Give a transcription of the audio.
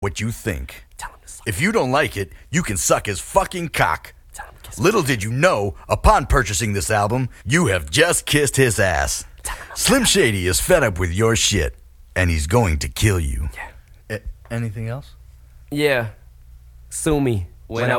what you think. Tell him to suck. If you don't like it, you can suck his fucking cock. Tell him to kiss me. Little did you know, upon purchasing this album, you have just kissed his ass. Slim Shady is fed up with your shit, and he's going to kill you. Yeah. Anything else? Yeah. Sue me. When I